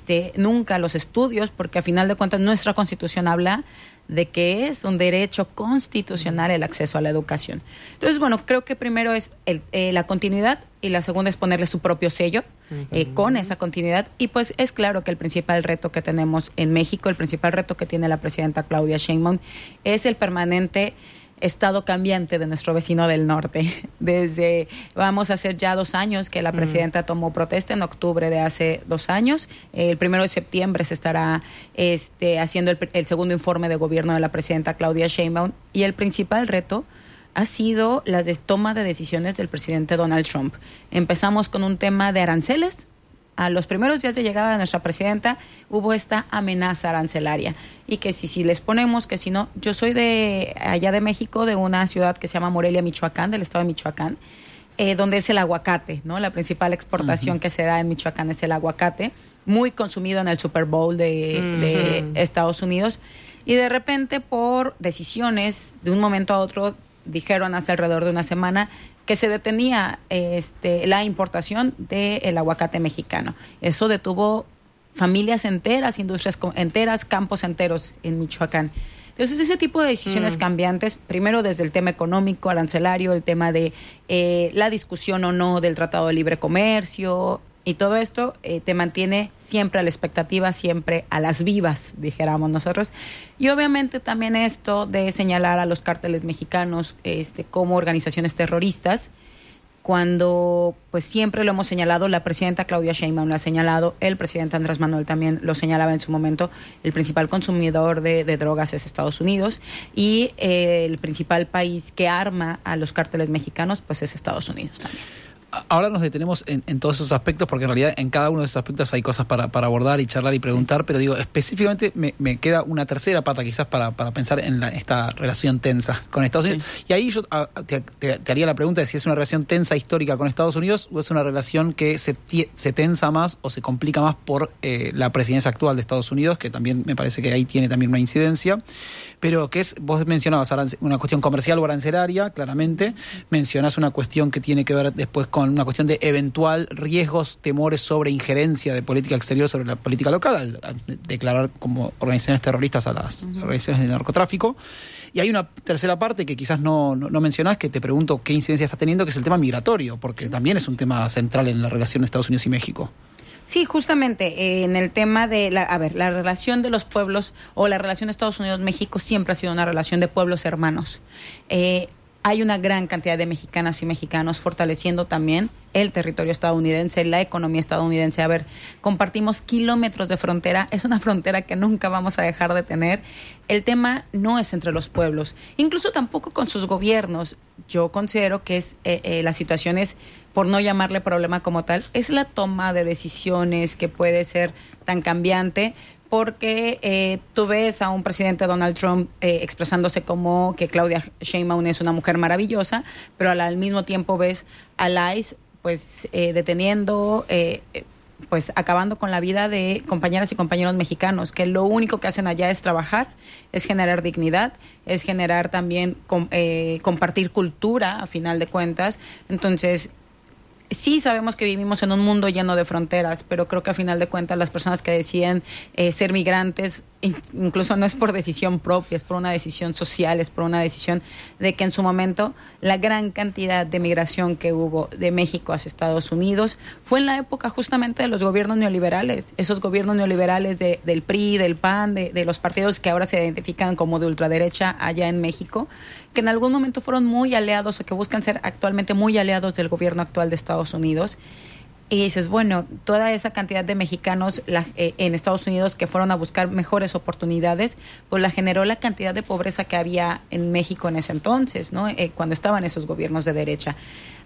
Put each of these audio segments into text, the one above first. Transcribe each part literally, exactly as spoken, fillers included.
este, nunca los estudios, porque a final de cuentas nuestra Constitución habla de que es un derecho constitucional el acceso a la educación. Entonces, bueno, creo que primero es el, eh, la continuidad y la segunda es ponerle su propio sello uh-huh. eh, con esa continuidad. Y pues es claro que el principal reto que tenemos en México, el principal reto que tiene la presidenta Claudia Sheinbaum es el permanente estado cambiante de nuestro vecino del norte. Desde, vamos a hacer ya dos años que la presidenta mm. tomó protesta, en octubre de hace dos años. Eh, el primero de septiembre se estará este, haciendo el, el segundo informe de gobierno de la presidenta Claudia Sheinbaum. Y el principal reto ha sido la de toma de decisiones del presidente Donald Trump. Empezamos con un tema de aranceles. A los primeros días de llegada de nuestra presidenta hubo esta amenaza arancelaria y que si, si les ponemos, que si no, yo soy de allá de México, de una ciudad que se llama Morelia, Michoacán, del estado de Michoacán, eh, donde es el aguacate, ¿no? La principal exportación uh-huh. que se da en Michoacán es el aguacate, muy consumido en el Super Bowl de, uh-huh. de Estados Unidos, y de repente por decisiones de un momento a otro dijeron hace alrededor de una semana que se detenía este, la importación del aguacate mexicano. Eso detuvo familias enteras, industrias enteras, campos enteros en Michoacán. Entonces, ese tipo de decisiones mm. cambiantes, primero desde el tema económico, arancelario, el tema de eh, la discusión o no del Tratado de Libre Comercio, y todo esto eh, te mantiene siempre a la expectativa, siempre a las vivas, dijéramos nosotros. Y obviamente también esto de señalar a los cárteles mexicanos este, como organizaciones terroristas, cuando pues siempre lo hemos señalado, la presidenta Claudia Sheinbaum lo ha señalado, el presidente Andrés Manuel también lo señalaba en su momento, el principal consumidor de, de drogas es Estados Unidos y eh, el principal país que arma a los cárteles mexicanos pues es Estados Unidos también. Ahora nos detenemos en, en todos esos aspectos, porque en realidad en cada uno de esos aspectos hay cosas para, para abordar y charlar y preguntar, sí. Pero digo, específicamente me, me queda una tercera pata quizás para, para pensar en la, esta relación tensa con Estados Unidos. Sí. Y ahí yo a, te, te, te haría la pregunta de si es una relación tensa histórica con Estados Unidos o es una relación que se, se tensa más o se complica más por eh, la presidencia actual de Estados Unidos, que también me parece que ahí tiene también una incidencia, pero que es, vos mencionabas una cuestión comercial o arancelaria, claramente, mencionás una cuestión que tiene que ver después con una cuestión de eventual riesgos, temores sobre injerencia de política exterior sobre la política local, al, al declarar como organizaciones terroristas a las uh-huh. organizaciones de narcotráfico. Y hay una tercera parte que quizás no, no, no mencionás, que te pregunto qué incidencia está teniendo, que es el tema migratorio, porque también es un tema central en la relación de Estados Unidos y México. Sí, justamente eh, en el tema de, la, a ver, la relación de los pueblos o la relación de Estados Unidos-México siempre ha sido una relación de pueblos hermanos. Eh, hay una gran cantidad de mexicanas y mexicanos fortaleciendo también el territorio estadounidense, la economía estadounidense. A ver, compartimos kilómetros de frontera, es una frontera que nunca vamos a dejar de tener. El tema no es entre los pueblos, incluso tampoco con sus gobiernos. Yo considero que es eh, eh, la situación es, por no llamarle problema como tal, es la toma de decisiones que puede ser tan cambiante, porque eh, tú ves a un presidente Donald Trump eh, expresándose como que Claudia Sheinbaum es una mujer maravillosa, pero al, al mismo tiempo ves a Lice pues eh, deteniendo, eh, pues acabando con la vida de compañeras y compañeros mexicanos, que lo único que hacen allá es trabajar, es generar dignidad, es generar también com, eh, compartir cultura, a final de cuentas. Entonces, sí sabemos que vivimos en un mundo lleno de fronteras, pero creo que a final de cuentas las personas que deciden eh, ser migrantes, incluso no es por decisión propia, es por una decisión social, es por una decisión de que en su momento la gran cantidad de migración que hubo de México hacia Estados Unidos fue en la época justamente de los gobiernos neoliberales, esos gobiernos neoliberales de, del P R I, del P A N, de, de los partidos que ahora se identifican como de ultraderecha allá en México, que en algún momento fueron muy aliados o que buscan ser actualmente muy aliados del gobierno actual de Estados Unidos. Y dices, bueno, toda esa cantidad de mexicanos la, eh, en Estados Unidos que fueron a buscar mejores oportunidades, pues la generó la cantidad de pobreza que había en México en ese entonces, ¿no? Eh, cuando estaban esos gobiernos de derecha.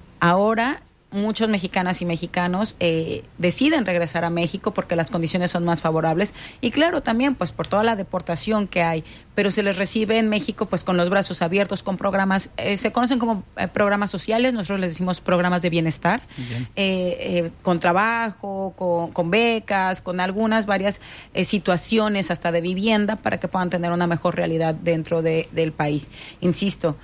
Ahora muchos mexicanas y mexicanos eh, deciden regresar a México porque las condiciones son más favorables y claro también pues por toda la deportación que hay, pero se les recibe en México pues con los brazos abiertos, con programas, eh, se conocen como eh, programas sociales, nosotros les decimos programas de bienestar, eh, eh, con trabajo, con, con becas, con algunas varias eh, situaciones hasta de vivienda para que puedan tener una mejor realidad dentro de, del país. Insisto,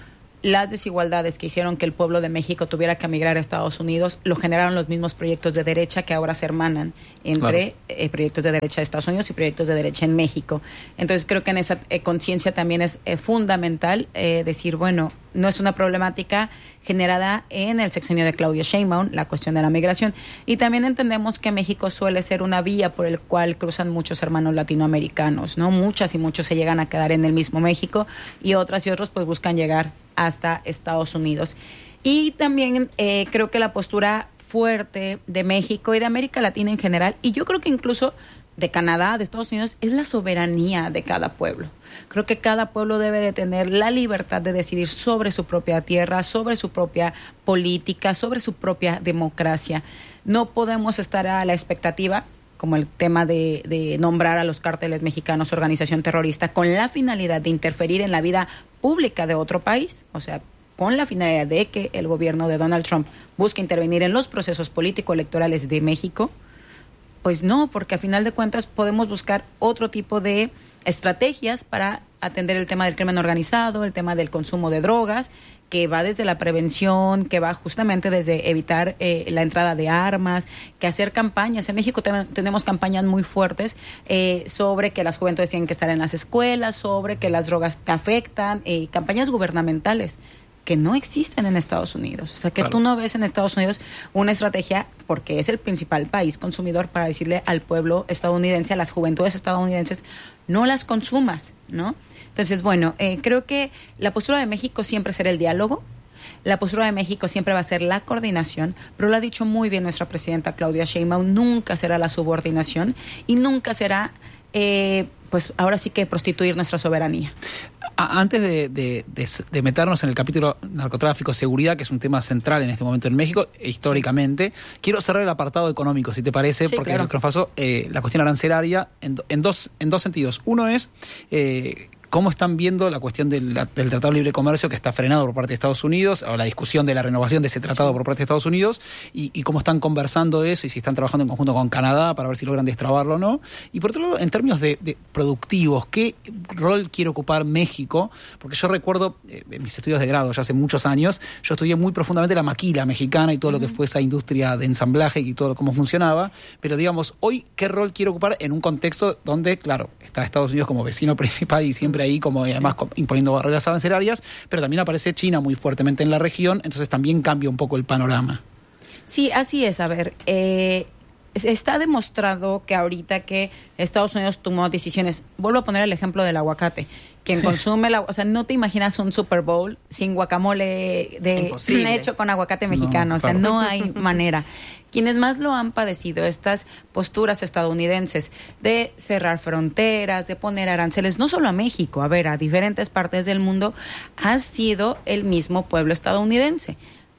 las desigualdades que hicieron que el pueblo de México tuviera que emigrar a Estados Unidos lo generaron los mismos proyectos de derecha que ahora se hermanan entre claro. eh, proyectos de derecha de Estados Unidos y proyectos de derecha en México. Entonces creo que en esa eh, conciencia también es eh, fundamental eh, decir, bueno, no es una problemática generada en el sexenio de Claudia Sheinbaum, la cuestión de la migración. Y también entendemos que México suele ser una vía por el cual cruzan muchos hermanos latinoamericanos, ¿no? Muchas y muchos se llegan a quedar en el mismo México y otras y otros pues buscan llegar hasta Estados Unidos. Y también eh, creo que la postura fuerte de México y de América Latina en general, y yo creo que incluso de Canadá, de Estados Unidos, es la soberanía de cada pueblo. Creo que cada pueblo debe de tener la libertad de decidir sobre su propia tierra, sobre su propia política, sobre su propia democracia. No podemos estar a la expectativa, como el tema de, de nombrar a los cárteles mexicanos organización terrorista con la finalidad de interferir en la vida pública de otro país, o sea, con la finalidad de que el gobierno de Donald Trump busque intervenir en los procesos político-electorales de México. Pues no, porque a final de cuentas podemos buscar otro tipo de estrategias para atender el tema del crimen organizado, el tema del consumo de drogas, que va desde la prevención, que va justamente desde evitar eh, la entrada de armas, que hacer campañas. En México ten- tenemos campañas muy fuertes eh, sobre que las juventudes tienen que estar en las escuelas, sobre que las drogas te afectan, eh, campañas gubernamentales que no existen en Estados Unidos. O sea, que claro. tú no ves en Estados Unidos una estrategia, porque es el principal país consumidor, para decirle al pueblo estadounidense, a las juventudes estadounidenses, no las consumas, ¿no? Entonces, bueno, eh, creo que la postura de México siempre será el diálogo, la postura de México siempre va a ser la coordinación, pero lo ha dicho muy bien nuestra presidenta Claudia Sheinbaum, nunca será la subordinación y nunca será, eh, pues ahora sí que prostituir nuestra soberanía. Antes de, de, de, de meternos en el capítulo narcotráfico, seguridad, que es un tema central en este momento en México, históricamente, sí. quiero cerrar el apartado económico, si te parece, sí, porque claro. lo que nos pasó, eh, la cuestión arancelaria, en, en, dos, en dos sentidos. Uno es... Eh, ¿Cómo están viendo la cuestión del, del Tratado de Libre Comercio que está frenado por parte de Estados Unidos, o la discusión de la renovación de ese tratado por parte de Estados Unidos, y, y cómo están conversando eso, y si están trabajando en conjunto con Canadá para ver si logran destrabarlo o no? Y por otro lado, en términos de, de productivos, ¿qué rol quiere ocupar México? Porque yo recuerdo, eh, en mis estudios de grado, ya hace muchos años, yo estudié muy profundamente la maquila mexicana y todo uh-huh. lo que fue esa industria de ensamblaje y todo cómo funcionaba, pero digamos, hoy, ¿qué rol quiere ocupar en un contexto donde, claro, está Estados Unidos como vecino principal y siempre ahí como además imponiendo barreras arancelarias, pero también aparece China muy fuertemente en la región, entonces también cambia un poco el panorama? Sí, así es. A ver, eh, está demostrado que ahorita que Estados Unidos tomó decisiones, vuelvo a poner el ejemplo del aguacate, quien consume el, o sea, no te imaginas un Super Bowl sin guacamole de hecho con aguacate mexicano, no, o sea, claro. no hay manera. Quienes más lo han padecido, estas posturas estadounidenses de cerrar fronteras, de poner aranceles, no solo a México, a ver, a diferentes partes del mundo, ha sido el mismo pueblo estadounidense.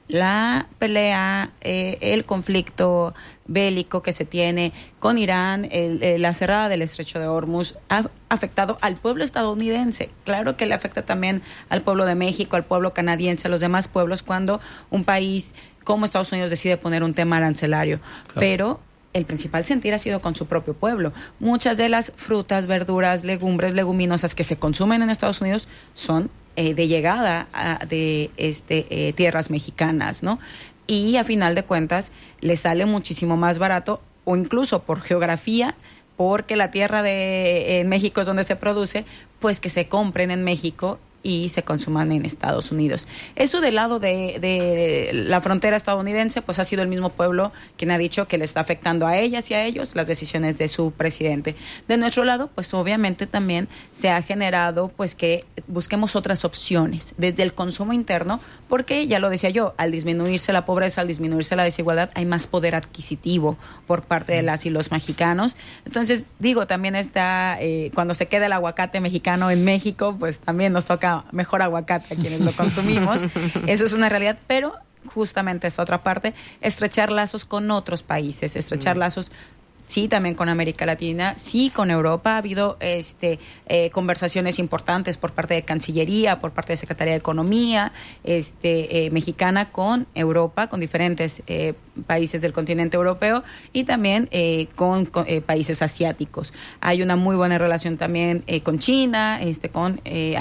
La pelea, eh, el conflicto bélico que se tiene con Irán, el, el, la cerrada del Estrecho de Hormuz ha afectado al pueblo estadounidense. Claro que le afecta también al pueblo de México, al pueblo canadiense, a los demás pueblos cuando un país como Estados Unidos decide poner un tema arancelario. Claro. Pero el principal sentir ha sido con su propio pueblo. Muchas de las frutas, verduras, legumbres, leguminosas que se consumen en Estados Unidos son eh, de llegada a, de este eh, tierras mexicanas, ¿no? Y a final de cuentas le sale muchísimo más barato, o incluso por geografía, porque la tierra de eh, México es donde se produce, pues que se compren en México y se consuman en Estados Unidos. Eso del lado de, de la frontera estadounidense, pues ha sido el mismo pueblo quien ha dicho que le está afectando a ellas y a ellos las decisiones de su presidente. De nuestro lado, pues obviamente también se ha generado pues que busquemos otras opciones desde el consumo interno, porque ya lo decía yo, al disminuirse la pobreza, al disminuirse la desigualdad, hay más poder adquisitivo por parte de las y los mexicanos. Entonces, digo, también está, eh, cuando se queda el aguacate mexicano en México, pues también nos toca mejor aguacate a quienes lo consumimos. Eso es una realidad, pero justamente esta otra parte, estrechar lazos con otros países, estrechar mm. lazos, sí, también con América Latina, sí, con Europa. Ha habido este eh, conversaciones importantes por parte de Cancillería, por parte de Secretaría de Economía este eh, mexicana con Europa, con diferentes eh, países del continente europeo y también eh, con, con eh, países asiáticos. Hay una muy buena relación también eh, con China, este con... Eh, ha,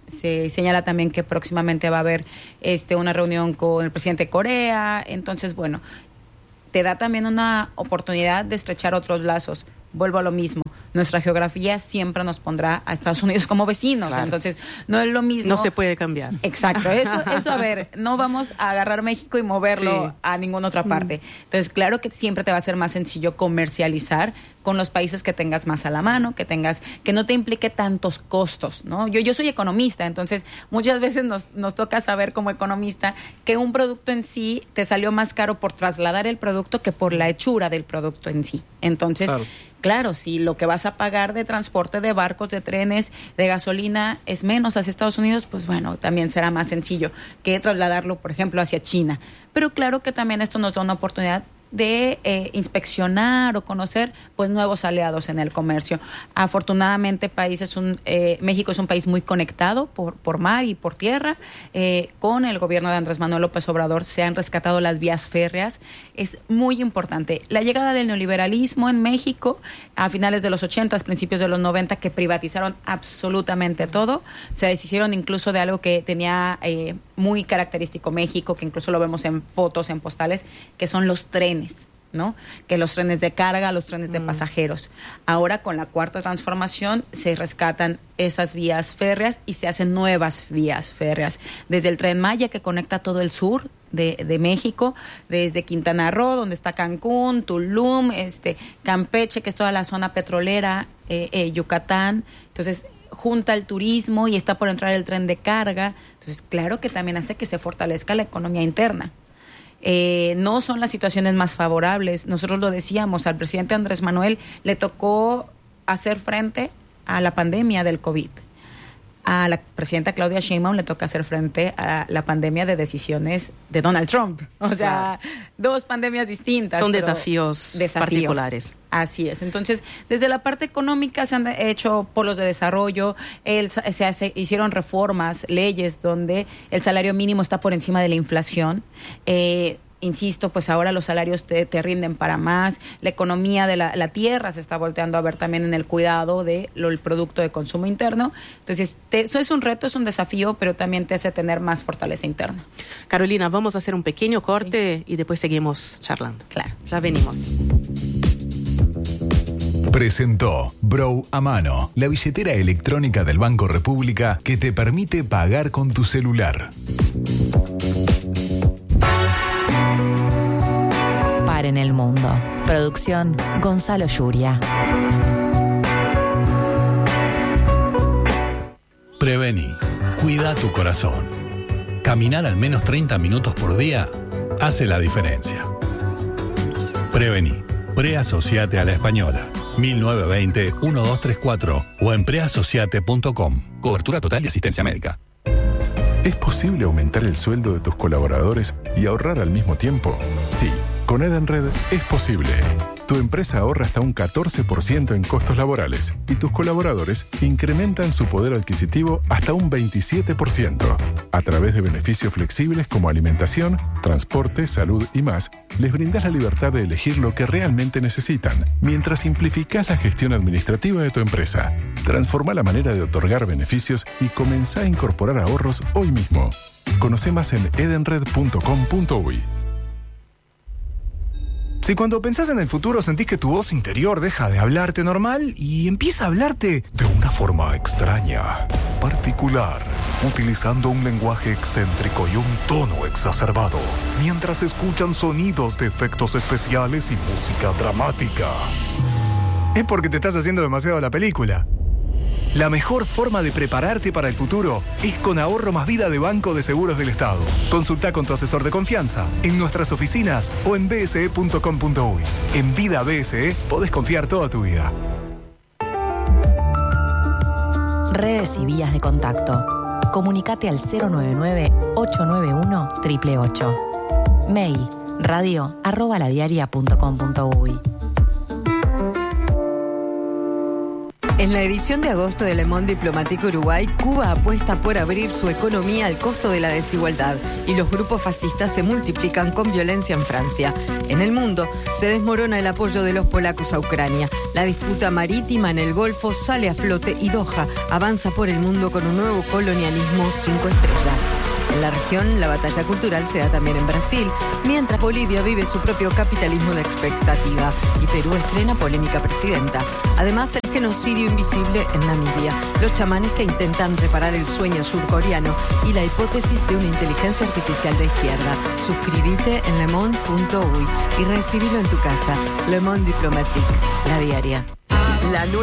se señala también que próximamente va a haber este una reunión con el presidente de Corea. Entonces, bueno, te da también una oportunidad de estrechar otros lazos. Vuelvo a lo mismo. Nuestra geografía siempre nos pondrá a Estados Unidos como vecinos. Claro. Entonces, no es lo mismo. No se puede cambiar. Exacto. Eso, eso a ver, no vamos a agarrar México y moverlo sí. a ninguna otra parte. Entonces, claro que siempre te va a ser más sencillo comercializar con los países que tengas más a la mano, que tengas, que no te implique tantos costos, ¿no? Yo, yo soy economista, entonces muchas veces nos, nos toca saber como economista que un producto en sí te salió más caro por trasladar el producto que por la hechura del producto en sí. Entonces, claro. Claro, si lo que vas a pagar de transporte de barcos, de trenes, de gasolina es menos hacia Estados Unidos, pues bueno, también será más sencillo que trasladarlo, por ejemplo, hacia China. Pero claro que también esto nos da una oportunidad de eh, inspeccionar o conocer pues nuevos aliados en el comercio. Afortunadamente país es un, eh, México es un país muy conectado por, por mar y por tierra. Eh, con el gobierno de Andrés Manuel López Obrador se han rescatado las vías férreas. Es muy importante. La llegada del neoliberalismo en México a finales de los ochentas, principios de los noventa, que privatizaron absolutamente todo. Se deshicieron incluso de algo que tenía eh, muy característico México, que incluso lo vemos en fotos, en postales, que son los trenes. ¿No? Que los trenes de carga, los trenes de pasajeros. Ahora con la cuarta transformación se rescatan esas vías férreas y se hacen nuevas vías férreas. Desde el Tren Maya, que conecta todo el sur de, de México, desde Quintana Roo, donde está Cancún, Tulum, este, Campeche, que es toda la zona petrolera, eh, eh, Yucatán. Entonces, junta el turismo y está por entrar el tren de carga. Entonces, claro que también hace que se fortalezca la economía interna. Eh, no son las situaciones más favorables. Nosotros lo decíamos, al presidente Andrés Manuel le tocó hacer frente a la pandemia del COVID. A la presidenta Claudia Sheinbaum le toca hacer frente a la pandemia de decisiones de Donald Trump. O sea, claro. Dos pandemias distintas. Son desafíos, desafíos particulares. Así es. Entonces, desde la parte económica se han hecho polos de desarrollo, el, se hace, hicieron reformas, leyes donde el salario mínimo está por encima de la inflación. Eh, Insisto, pues ahora los salarios te, te rinden para más, la economía de la, la tierra se está volteando a ver también en el cuidado del de producto de consumo interno. Entonces, te, eso es un reto, es un desafío, pero también te hace tener más fortaleza interna. Carolina, vamos a hacer un pequeño corte sí. y después seguimos charlando. Claro. Ya venimos. Presentó Bro a Mano, la billetera electrónica del Banco República que te permite pagar con tu celular. Par en el mundo. Producción Gonzalo Yuria. Prevení. Cuida tu corazón. Caminar al menos treinta minutos por día hace la diferencia. Prevení. Preasociate a la Española. mil novecientos veinte, doce treinta y cuatro o en preasociate punto com. Cobertura total y asistencia médica. ¿Es posible aumentar el sueldo de tus colaboradores y ahorrar al mismo tiempo? Sí, con Edenred es posible. Tu empresa ahorra hasta un catorce por ciento en costos laborales y tus colaboradores incrementan su poder adquisitivo hasta un veintisiete por ciento. A través de beneficios flexibles como alimentación, transporte, salud y más, les brindas la libertad de elegir lo que realmente necesitan, mientras simplificás la gestión administrativa de tu empresa. Transforma la manera de otorgar beneficios y comenzá a incorporar ahorros hoy mismo. Conoce más en edenred punto com punto uy. Si cuando pensás en el futuro sentís que tu voz interior deja de hablarte normal y empieza a hablarte de una forma extraña, particular, utilizando un lenguaje excéntrico y un tono exacerbado, mientras escuchan sonidos de efectos especiales y música dramática, es porque te estás haciendo demasiado la película. La mejor forma de prepararte para el futuro es con Ahorro Más Vida de Banco de Seguros del Estado. Consulta con tu asesor de confianza en nuestras oficinas o en b s e punto com punto uy. En Vida B S E podés confiar toda tu vida. Redes y vías de contacto. Comunicate al cero nueve nueve, ocho nueve uno, ocho ocho ocho. Mail radio arroba ladiaria punto com punto uy. En la edición de agosto de Le Monde Diplomatique Uruguay, Cuba apuesta por abrir su economía al costo de la desigualdad y los grupos fascistas se multiplican con violencia en Francia. En el mundo se desmorona el apoyo de los polacos a Ucrania. La disputa marítima en el Golfo sale a flote y Doha avanza por el mundo con un nuevo colonialismo cinco estrellas. En la región, la batalla cultural se da también en Brasil, mientras Bolivia vive su propio capitalismo de expectativa y Perú estrena polémica presidenta. Además, el genocidio invisible en Namibia, los chamanes que intentan reparar el sueño surcoreano y la hipótesis de una inteligencia artificial de izquierda. Suscríbete en lemonde punto uy y recibilo en tu casa. Le Monde Diplomatique, la diaria. La